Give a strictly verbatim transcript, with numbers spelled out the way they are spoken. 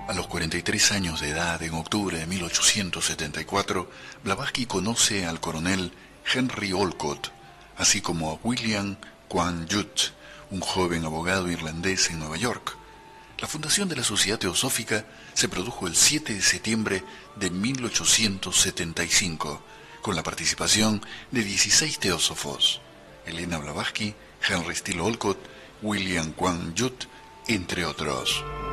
A los cuarenta y tres años de edad, en octubre de mil ochocientos setenta y cuatro, Blavatsky conoce al coronel Henry Olcott, así como a William Quang Yut, un joven abogado irlandés en Nueva York. La fundación de la Sociedad Teosófica se produjo el siete de septiembre de mil ochocientos setenta y cinco, con la participación de dieciséis teósofos: Elena Blavatsky, Henry Steele Olcott, William Quang Yut, entre otros.